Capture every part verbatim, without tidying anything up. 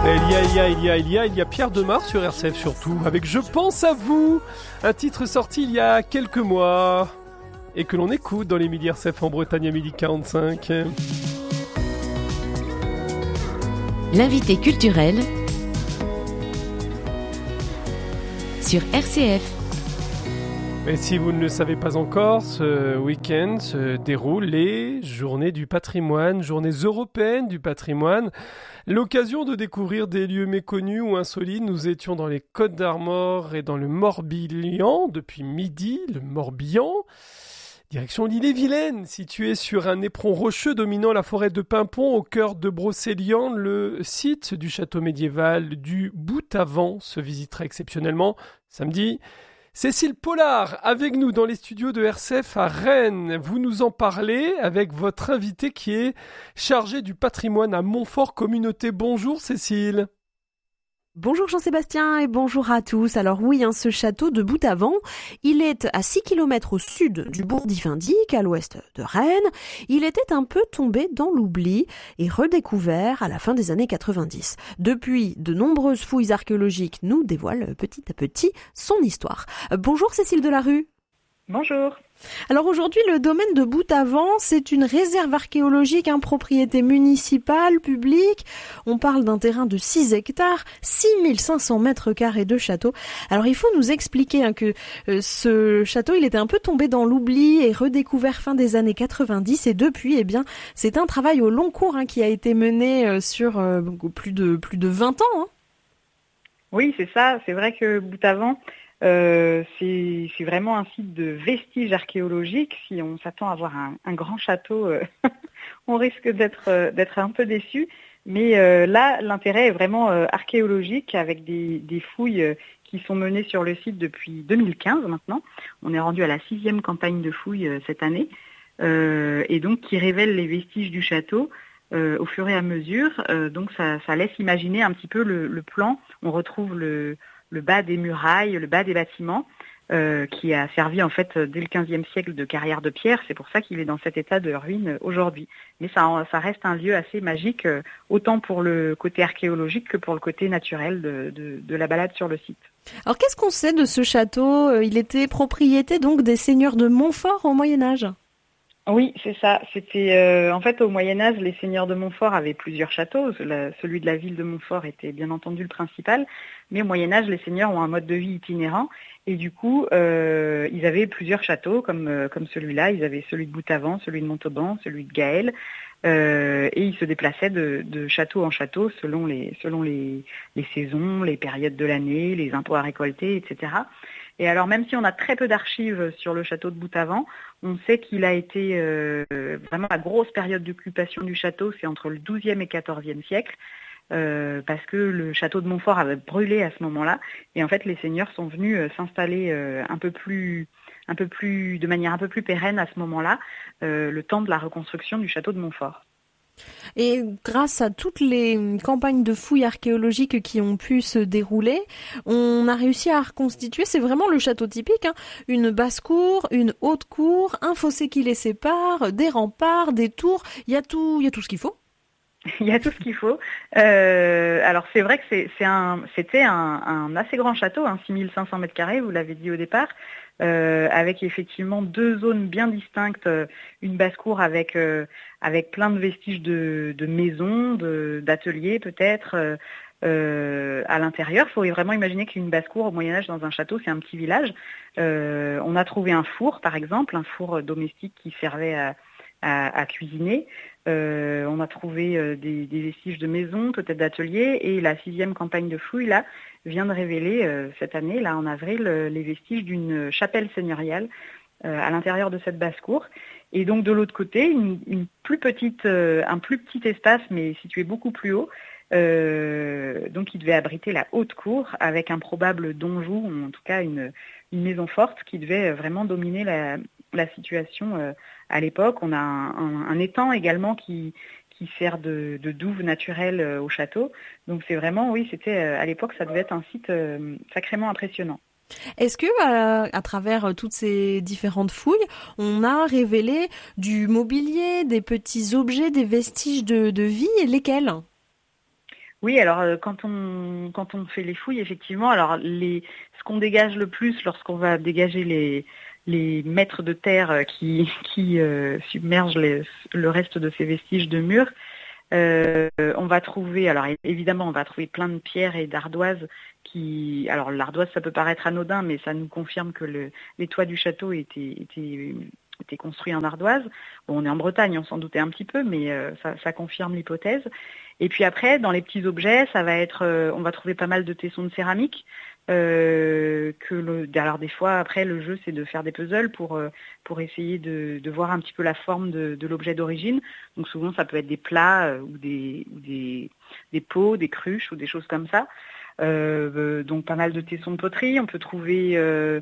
Il y a, il y a, il y a, il y a, il y a Pierre Demar sur R C F surtout, avec Je pense à vous, un titre sorti il y a quelques mois et que l'on écoute dans les Midi R C F en Bretagne à midi quarante-cinq. L'invité culturel sur R C F. Et si vous ne le savez pas encore, ce week-end se déroulent les Journées du patrimoine, Journées européennes du patrimoine. L'occasion de découvrir des lieux méconnus ou insolites. Nous étions dans les Côtes d'Armor et dans le Morbihan depuis midi, le Morbihan. Direction l'île-et-Vilaine, située sur un éperon rocheux dominant la forêt de Pimpon au cœur de Brocéliande. Le site du château médiéval du Boutavent se visitera exceptionnellement samedi. Cécile Pollard, avec nous dans les studios de R C F à Rennes. Vous nous en parlez avec votre invité qui est chargé du patrimoine à Montfort Communauté. Bonjour Cécile. Bonjour Jean-Sébastien et bonjour à tous. Alors oui, hein, ce château de Boutavent, il est à six kilomètres au sud du bourg d'Ifindic, à l'ouest de Rennes. Il était un peu tombé dans l'oubli et redécouvert à la fin des années quatre-vingt-dix. Depuis, de nombreuses fouilles archéologiques nous dévoilent petit à petit son histoire. Bonjour Cécile Delarue. Bonjour. Alors aujourd'hui, le domaine de Boutavent, c'est une réserve archéologique, une propriété municipale, publique. On parle d'un terrain de six hectares, six mille cinq cents mètres carrés de château. Alors il faut nous expliquer hein, que euh, ce château, il était un peu tombé dans l'oubli et redécouvert fin des années quatre-vingt-dix. Et depuis, eh bien, c'est un travail au long cours hein, qui a été mené euh, sur euh, plus de plus de vingt ans. Hein. Oui, c'est ça. C'est vrai que Boutavent, Euh, c'est, c'est vraiment un site de vestiges archéologiques. Si on s'attend à voir un, un grand château, euh, on risque d'être, euh, d'être un peu déçu. Mais euh, là, l'intérêt est vraiment euh, archéologique avec des, des fouilles euh, qui sont menées sur le site depuis deux mille quinze maintenant. On est rendu à la sixième campagne de fouilles euh, cette année euh, et donc qui révèlent les vestiges du château euh, au fur et à mesure. Euh, donc ça, ça laisse imaginer un petit peu le, le plan. On retrouve le le bas des murailles, le bas des bâtiments, euh, qui a servi en fait dès le quinzième siècle de carrière de pierre. C'est pour ça qu'il est dans cet état de ruine aujourd'hui. Mais ça, ça reste un lieu assez magique, euh, autant pour le côté archéologique que pour le côté naturel de, de, de la balade sur le site. Alors qu'est-ce qu'on sait de ce château ? Il était propriété donc des seigneurs de Montfort au Moyen-Âge ? Oui, c'est ça. C'était euh, en fait au Moyen-Âge, les seigneurs de Montfort avaient plusieurs châteaux. La, celui de la ville de Montfort était bien entendu le principal, mais au Moyen-Âge, les seigneurs ont un mode de vie itinérant et du coup, euh, ils avaient plusieurs châteaux comme euh, comme celui-là. Ils avaient celui de Boutavent, celui de Montauban, celui de Gaël, euh, et ils se déplaçaient de, de château en château selon les selon les, les saisons, les périodes de l'année, les impôts à récolter, et cetera. Et alors, même si on a très peu d'archives sur le château de Boutavent, on sait qu'il a été euh, vraiment la grosse période d'occupation du château, c'est entre le douzième et quatorzième siècle, euh, parce que le château de Montfort avait brûlé à ce moment-là, et en fait les seigneurs sont venus euh, s'installer euh, un peu plus, un peu plus, de manière un peu plus pérenne à ce moment-là, euh, le temps de la reconstruction du château de Montfort. Et grâce à toutes les campagnes de fouilles archéologiques qui ont pu se dérouler, on a réussi à reconstituer, c'est vraiment le château typique, hein, une basse-cour, une haute-cour, un fossé qui les sépare, des remparts, des tours, il y a tout, il y a tout ce qu'il faut. Il y a tout ce qu'il faut. Euh, alors c'est vrai que c'est, c'est un, c'était un, un assez grand château, hein, six mille cinq cents mètres carrés, vous l'avez dit au départ, euh, avec effectivement deux zones bien distinctes, euh, une basse-cour avec euh, avec plein de vestiges de, de maisons, de, d'ateliers peut-être. Euh, euh, à l'intérieur, il faut vraiment imaginer qu'une basse-cour au Moyen-Âge dans un château, c'est un petit village. Euh, on a trouvé un four, par exemple, un four domestique qui servait à, à, à cuisiner. Euh, on a trouvé euh, des, des vestiges de maisons, peut-être d'ateliers, et la sixième campagne de fouilles là vient de révéler euh, cette année, là en avril, euh, les vestiges d'une chapelle seigneuriale euh, à l'intérieur de cette basse-cour. Et donc de l'autre côté, une, une plus petite, euh, un plus petit espace, mais situé beaucoup plus haut. Euh, donc il devait abriter la haute cour avec un probable donjon, ou en tout cas une, une maison forte qui devait vraiment dominer la, la situation euh, à l'époque. On a un, un, un étang également qui, qui sert de, de douve naturelle euh, au château. Donc c'est vraiment, oui, c'était euh, à l'époque, ça devait être un site euh, sacrément impressionnant. Est-ce que, à, à travers toutes ces différentes fouilles, on a révélé du mobilier, des petits objets, des vestiges de, de vie, et lesquels ? Oui, alors euh, quand on quand on fait les fouilles, effectivement, alors les ce qu'on dégage le plus lorsqu'on va dégager les les mètres de terre qui qui euh, submergent les, le reste de ces vestiges de murs, euh, on va trouver, alors évidemment, on va trouver plein de pierres et d'ardoises qui, alors l'ardoise, ça peut paraître anodin, mais ça nous confirme que le, les toits du château étaient étaient étaient construits en ardoise. Bon, on est en Bretagne, on s'en doutait un petit peu, mais euh, ça, ça confirme l'hypothèse. Et puis après, dans les petits objets, ça va être, euh, on va trouver pas mal de tessons de céramique. Euh, que le, alors des fois, après, le jeu, c'est de faire des puzzles pour euh, pour essayer de, de voir un petit peu la forme de, de l'objet d'origine. Donc souvent, ça peut être des plats euh, ou des ou des des pots, des cruches ou des choses comme ça. Euh, donc pas mal de tessons de poterie. On peut trouver euh,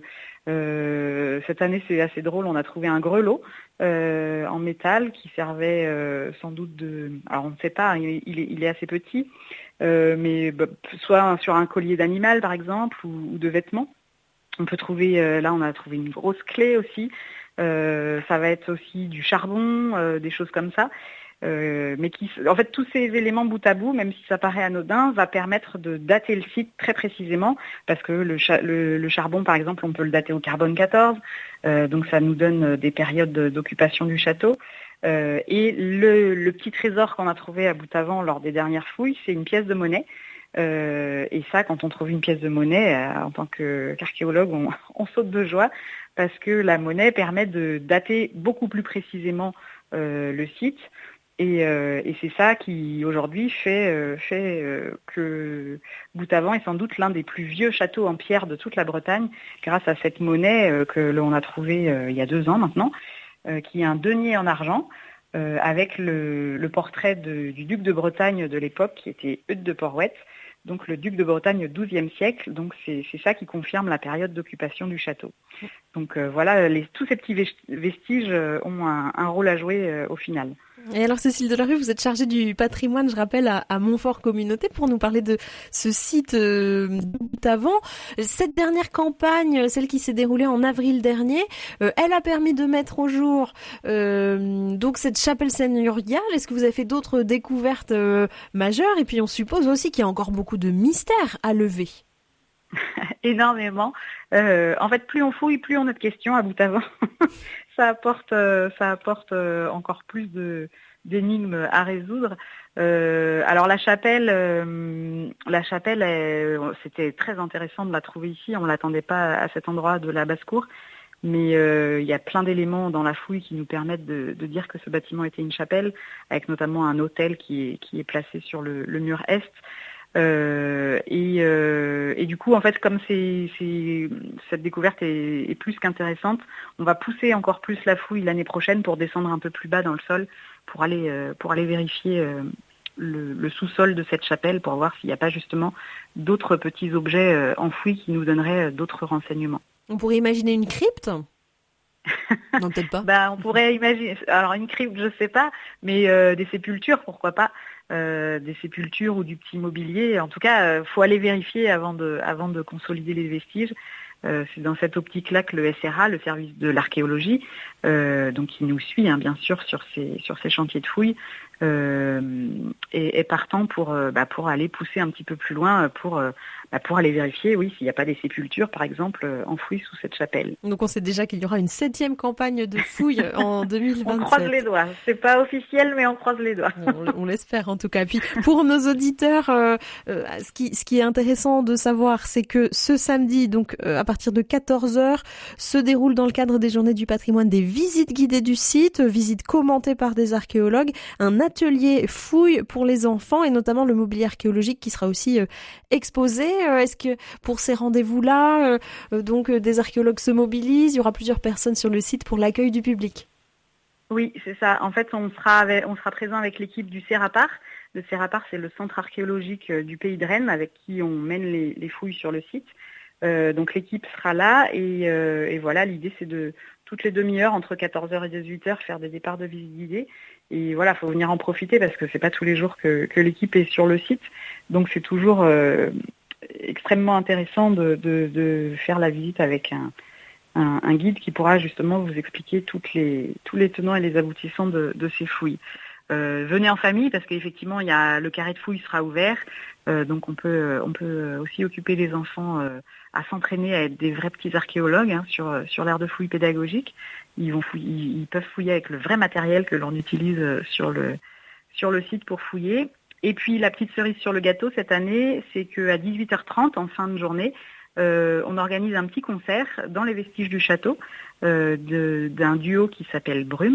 euh, cette année, c'est assez drôle, on a trouvé un grelot euh, en métal qui servait euh, sans doute de, alors on ne sait pas, il, il, est, il est assez petit, euh, mais bah, soit sur un collier d'animal par exemple ou, ou de vêtements. On peut trouver, euh, là on a trouvé une grosse clé aussi. Euh, ça va être aussi du charbon, euh, des choses comme ça. Euh, mais qui, en fait, tous ces éléments bout à bout, même si ça paraît anodin, va permettre de dater le site très précisément, parce que le, cha- le, le charbon, par exemple, on peut le dater au carbone quatorze, euh, donc ça nous donne des périodes de, d'occupation du château. Euh, et le, le petit trésor qu'on a trouvé à Boutavant lors des dernières fouilles, c'est une pièce de monnaie. Euh, et ça, quand on trouve une pièce de monnaie, euh, en tant que, qu'archéologue, on, on saute de joie, parce que la monnaie permet de dater beaucoup plus précisément euh, le site. Et, euh, et c'est ça qui aujourd'hui fait, euh, fait euh, que Boutavant est sans doute l'un des plus vieux châteaux en pierre de toute la Bretagne, grâce à cette monnaie euh, que l'on a trouvée euh, il y a deux ans maintenant, euh, qui est un denier en argent euh, avec le, le portrait de, du duc de Bretagne de l'époque, qui était Eudes de Porhoët, donc le duc de Bretagne au douzième siècle. Donc c'est, c'est ça qui confirme la période d'occupation du château. Donc euh, voilà, les, tous ces petits vestiges euh, ont un, un rôle à jouer euh, au final. Et alors Cécile Delarue, vous êtes chargée du patrimoine, je rappelle, à, à Montfort Communauté pour nous parler de ce site euh, Boutavant. Cette dernière campagne, celle qui s'est déroulée en avril dernier, euh, elle a permis de mettre au jour euh, donc cette chapelle seigneuriale. Est-ce que vous avez fait d'autres découvertes euh, majeures? Et puis on suppose aussi qu'il y a encore beaucoup de mystères à lever. Énormément. Euh, en fait, plus on fouille, plus on a de questions à Boutavant. ça apporte, euh, ça apporte euh, encore plus de, d'énigmes à résoudre. Euh, alors la chapelle, euh, la chapelle, est, c'était très intéressant de la trouver ici. On l'attendait pas à cet endroit de la basse-cour, mais euh, il y a plein d'éléments dans la fouille qui nous permettent de, de dire que ce bâtiment était une chapelle, avec notamment un autel qui est, qui est placé sur le, le mur est. Euh, et, euh, et du coup, en fait, comme c'est, c'est, cette découverte est, est plus qu'intéressante, on va pousser encore plus la fouille l'année prochaine pour descendre un peu plus bas dans le sol, pour aller, euh, pour aller vérifier euh, le, le sous-sol de cette chapelle, pour voir s'il n'y a pas justement d'autres petits objets euh, enfouis qui nous donneraient euh, d'autres renseignements. On pourrait imaginer une crypte ? Non, peut-être pas. Bah, on pourrait imaginer. Alors une crypte, je sais pas, mais euh, des sépultures, pourquoi pas. Euh, des sépultures ou du petit mobilier. En tout cas, euh, faut aller vérifier avant de, avant de consolider les vestiges. Euh, c'est dans cette optique-là que le S R A, le service de l'archéologie, euh, donc qui nous suit hein, bien sûr sur ces, sur ces chantiers de fouilles, euh, est, est partant pour, euh, bah, pour aller pousser un petit peu plus loin, pour, euh, bah, pour aller vérifier, oui, s'il n'y a pas des sépultures, par exemple, euh, enfouies sous cette chapelle. Donc on sait déjà qu'il y aura une septième campagne de fouilles en deux mille vingt-sept. On croise les doigts. C'est pas officiel, mais on croise les doigts. on, on l'espère en tout cas. Puis pour nos auditeurs, euh, euh, ce qui, ce qui est intéressant de savoir, c'est que ce samedi, donc euh, à partir de quatorze heures, se déroule dans le cadre des Journées du patrimoine des visites guidées du site, visites commentées par des archéologues, un atelier fouille pour les enfants et notamment le mobilier archéologique qui sera aussi euh, exposé. Euh, est-ce que pour ces rendez-vous-là, euh, donc euh, des archéologues se mobilisent, il y aura plusieurs personnes sur le site pour l'accueil du public? Oui, c'est ça. En fait, on sera, avec, on sera présent avec l'équipe du Sérapar. Le Sérapar, c'est le centre archéologique du pays de Rennes avec qui on mène les, les fouilles sur le site. Euh, donc l'équipe sera là et, euh, et voilà, l'idée c'est de toutes les demi-heures, entre quatorze heures et dix-huit heures, faire des départs de visite guidée. Et voilà, il faut venir en profiter parce que c'est pas tous les jours que, que l'équipe est sur le site. Donc c'est toujours euh, extrêmement intéressant de, de, de faire la visite avec un, un, un guide qui pourra justement vous expliquer toutes les, tous les tenants et les aboutissants de, de ces fouilles. euh, venez en famille parce qu'effectivement, il y a le carré de fouille sera ouvert. Euh, donc on peut on peut aussi occuper les enfants euh, à s'entraîner à être des vrais petits archéologues hein, sur sur l'aire de fouille pédagogique. Ils vont fouiller, ils, ils peuvent fouiller avec le vrai matériel que l'on utilise sur le sur le site pour fouiller. Et puis la petite cerise sur le gâteau cette année, c'est qu'à dix-huit heures trente en fin de journée, euh, on organise un petit concert dans les vestiges du château euh, de, d'un duo qui s'appelle Brume.